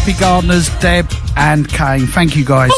Sophie Gardners, Deb and Kane. Thank you, guys.